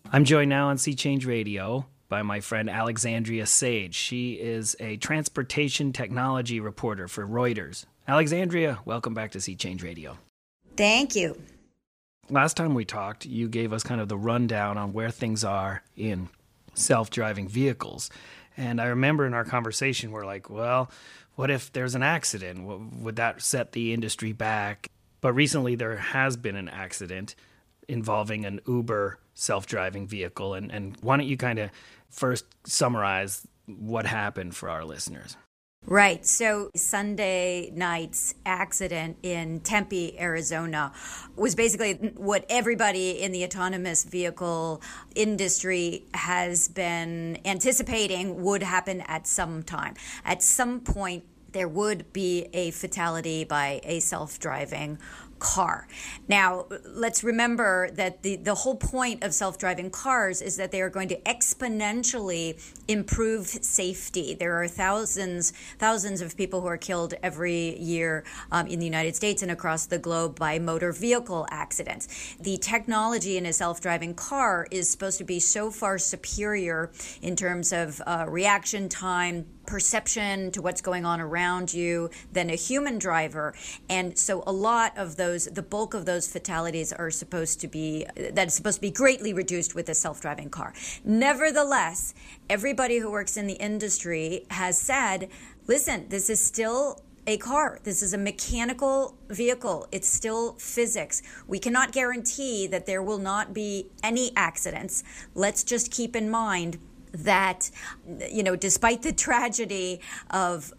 I'm joined now on Sea Change Radio by my friend Alexandria Sage. She is a transportation technology reporter for Reuters. Alexandria, welcome back to Sea Change Radio. Thank you. Last time we talked, you gave us kind of the rundown on where things are in self-driving vehicles. And I remember in our conversation, we're like, well, what if there's an accident? Would that set the industry back? But recently there has been an accident involving an Uber self-driving vehicle. And why don't you kind of first summarize what happened for our listeners? Right. So Sunday night's accident in Tempe, Arizona was basically what everybody in the autonomous vehicle industry has been anticipating would happen at some time. At some point, there would be a fatality by a self-driving car. Now, let's remember that the whole point of self-driving cars is that they are going to exponentially improve safety. There are thousands of people who are killed every year in the United States and across the globe by motor vehicle accidents. The technology in a self-driving car is supposed to be so far superior in terms of reaction time, perception to what's going on around you than a human driver. And so a lot of the bulk of those fatalities are supposed to be greatly reduced with a self-driving car. Nevertheless, everybody who works in the industry has said, listen, this is still a car. This is a mechanical vehicle. It's still physics. We cannot guarantee that there will not be any accidents. Let's just keep in mind that, despite the tragedy of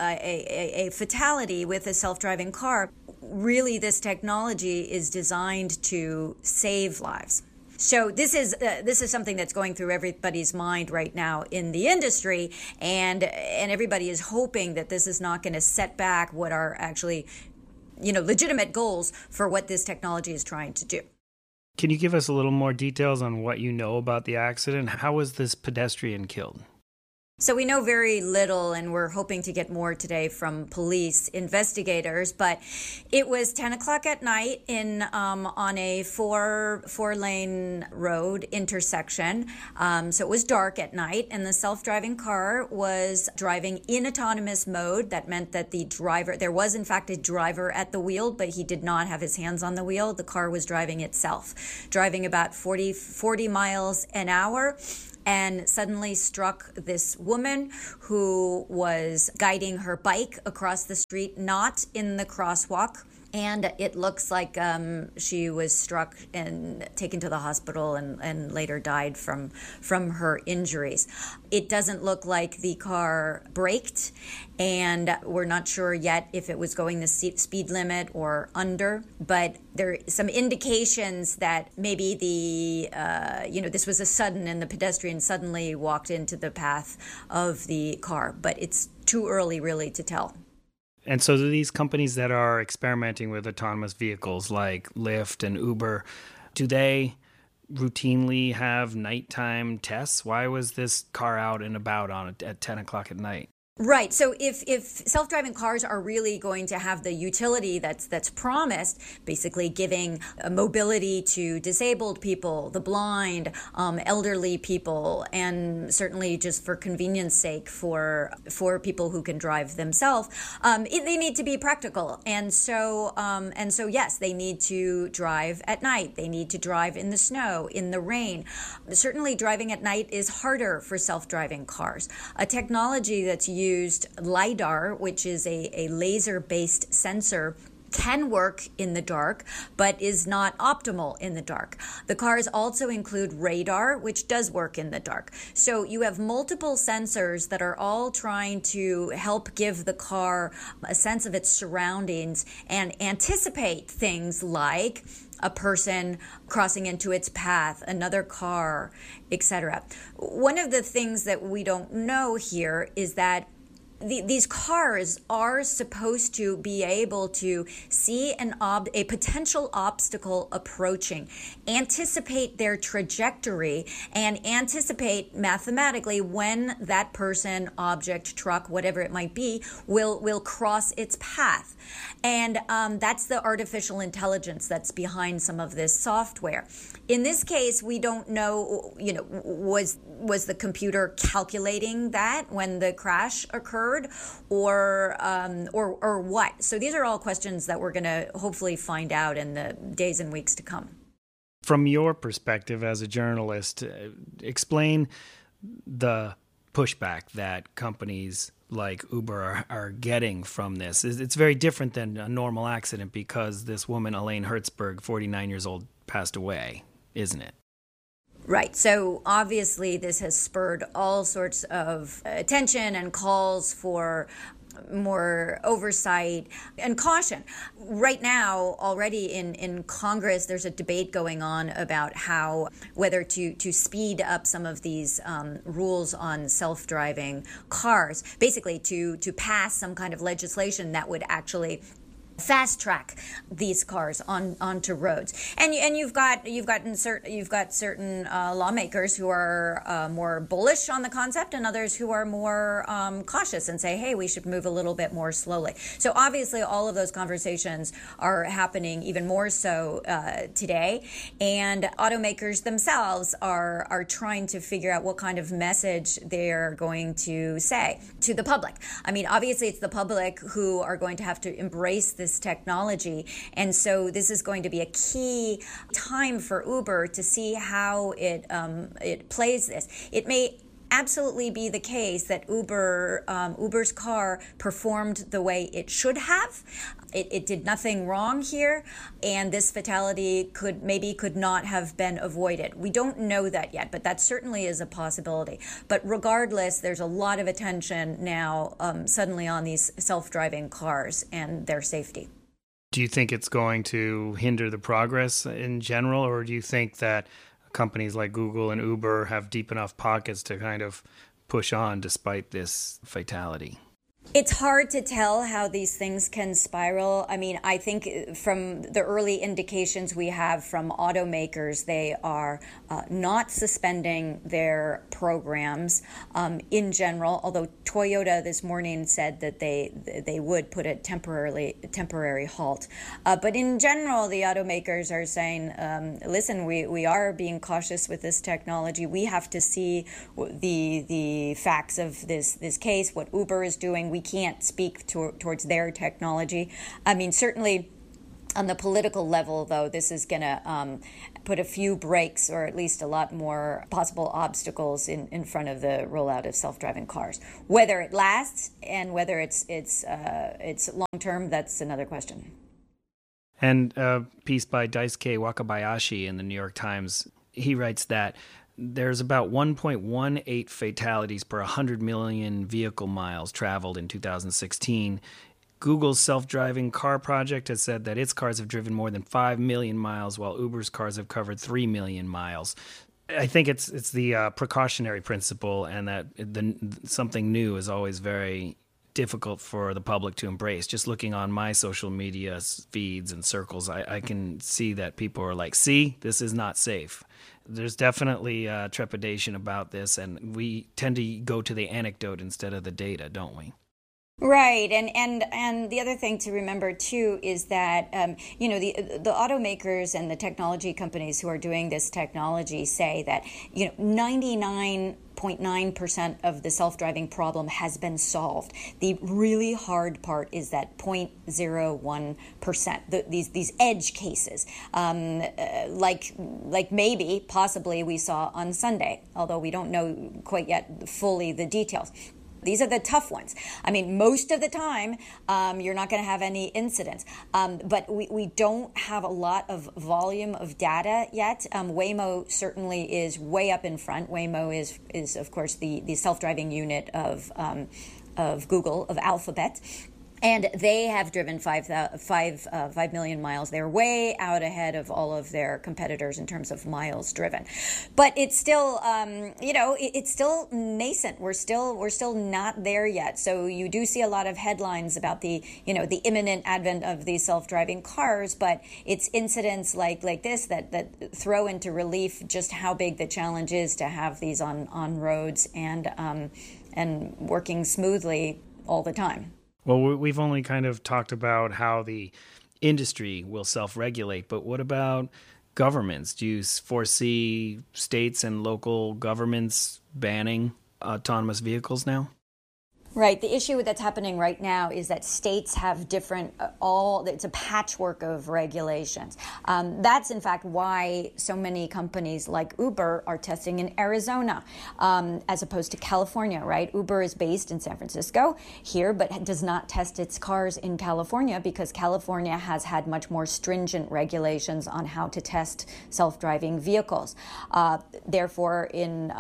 a fatality with a self-driving car, really this technology is designed to save lives. So this is something that's going through everybody's mind right now in the industry, and everybody is hoping that this is not going to set back what are actually, legitimate goals for what this technology is trying to do. Can you give us a little more details on what you know about the accident? How was this pedestrian killed? So we know very little, and we're hoping to get more today from police investigators. But it was 10 o'clock at night on a four-lane road intersection. So it was dark at night, and the self-driving car was driving in autonomous mode. That meant that there was in fact a driver at the wheel, but he did not have his hands on the wheel. The car was driving itself, driving about 40 miles an hour. And suddenly struck this woman who was guiding her bike across the street, not in the crosswalk. And it looks like she was struck and taken to the hospital and later died from her injuries. It doesn't look like the car braked, and we're not sure yet if it was going the speed limit or under. But there are some indications that maybe this was a sudden, and the pedestrian suddenly walked into the path of the car. But it's too early really to tell. And so these companies that are experimenting with autonomous vehicles like Lyft and Uber, do they routinely have nighttime tests? Why was this car out and about at 10 o'clock at night? Right. So if self-driving cars are really going to have the utility that's promised, basically giving mobility to disabled people, the blind, elderly people, and certainly just for convenience sake for people who can drive themselves, they need to be practical. And so yes, they need to drive at night. They need to drive in the snow, in the rain. Certainly driving at night is harder for self-driving cars. A technology that's used LiDAR, which is a laser-based sensor, can work in the dark, but is not optimal in the dark. The cars also include radar, which does work in the dark. So you have multiple sensors that are all trying to help give the car a sense of its surroundings and anticipate things like a person crossing into its path, another car, etc. One of the things that we don't know here is that these cars are supposed to be able to see a potential obstacle approaching, anticipate their trajectory, and anticipate mathematically when that person, object, truck, whatever it might be, will cross its path. And that's the artificial intelligence that's behind some of this software. In this case, we don't know, was the computer calculating that when the crash occurred, or what? So these are all questions that we're going to hopefully find out in the days and weeks to come. From your perspective as a journalist, explain the pushback that companies like Uber are getting from this. It's very different than a normal accident because this woman, Elaine Hertzberg, 49 years old, passed away, isn't it? Right. So obviously this has spurred all sorts of attention and calls for more oversight and caution. Right now, already in Congress, there's a debate going on about whether to speed up some of these rules on self-driving cars, basically to pass some kind of legislation that would actually fast track these cars onto roads, and you've got certain lawmakers who are more bullish on the concept, and others who are more cautious and say, hey, we should move a little bit more slowly. So obviously, all of those conversations are happening even more so today, and automakers themselves are trying to figure out what kind of message they're going to say to the public. I mean, obviously, it's the public who are going to have to embrace this technology. And so this is going to be a key time for Uber to see how it plays this. It may absolutely be the case that Uber's car performed the way it should have. It did nothing wrong here, and this fatality could not have been avoided. We don't know that yet, but that certainly is a possibility. But regardless, there's a lot of attention now suddenly on these self-driving cars and their safety. Do you think it's going to hinder the progress in general, or do you think that companies like Google and Uber have deep enough pockets to kind of push on despite this fatality? It's hard to tell how these things can spiral. I mean, I think from the early indications we have from automakers, they are not suspending their programs in general, although Toyota this morning said that they would put a temporary halt. But in general, the automakers are saying, listen, we are being cautious with this technology. We have to see the facts of this case, what Uber is doing. We can't speak towards their technology. I mean, certainly on the political level, though, this is going to put a few brakes, or at least a lot more possible obstacles in front of the rollout of self-driving cars. Whether it lasts and whether it's long-term, that's another question. And a piece by Daisuke Wakabayashi in the New York Times, he writes that there's about 1.18 fatalities per 100 million vehicle miles traveled in 2016. Google's self-driving car project has said that its cars have driven more than 5 million miles, while Uber's cars have covered 3 million miles. I think it's the precautionary principle, and that something new is always very difficult for the public to embrace. Just looking on my social media feeds and circles, I can see that people are like, see, this is not safe. There's definitely trepidation about this, and we tend to go to the anecdote instead of the data, don't we? Right, and the other thing to remember too is that the automakers and the technology companies who are doing this technology say that 99.9% of the self-driving problem has been solved. The really hard part is that 0.01%. These edge cases, like maybe possibly we saw on Sunday, although we don't know quite yet fully the details. These are the tough ones. I mean, most of the time, you're not going to have any incidents. But we don't have a lot of volume of data yet. Waymo certainly is way up in front. Waymo is of course, the self-driving unit of Google, of Alphabet. And they have driven 5 million miles. They're way out ahead of all of their competitors in terms of miles driven. But it's still, it's still nascent. We're still not there yet. So you do see a lot of headlines about the imminent advent of these self-driving cars. But it's incidents like this that throw into relief just how big the challenge is to have these on roads and working smoothly all the time. Well, we've only kind of talked about how the industry will self-regulate, but what about governments? Do you foresee states and local governments banning autonomous vehicles now? Right. The issue that's happening right now is that states have different, it's a patchwork of regulations. That's, in fact, why so many companies like Uber are testing in Arizona as opposed to California, right? Uber is based in San Francisco here, but does not test its cars in California because California has had much more stringent regulations on how to test self-driving vehicles. Therefore, in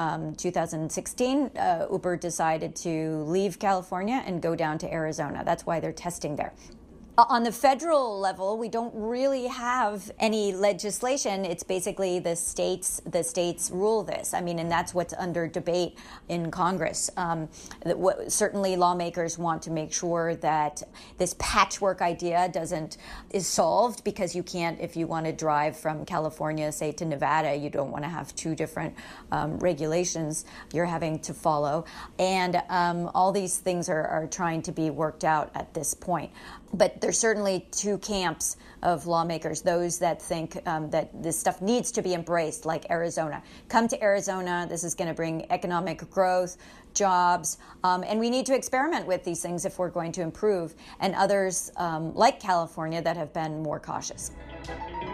2016, Uber decided to leave California and go down to Arizona. That's why they're testing there. On the federal level, we don't really have any legislation. It's basically the states rule this. I mean, and that's what's under debate in Congress. Certainly lawmakers want to make sure that this patchwork idea is solved, because you can't, if you want to drive from California, say, to Nevada, you don't want to have two different regulations you're having to follow. And all these things are trying to be worked out at this point. But there's certainly two camps of lawmakers, those that think that this stuff needs to be embraced, like Arizona. Come to Arizona. This is going to bring economic growth, jobs, and we need to experiment with these things if we're going to improve. And others, like California, that have been more cautious.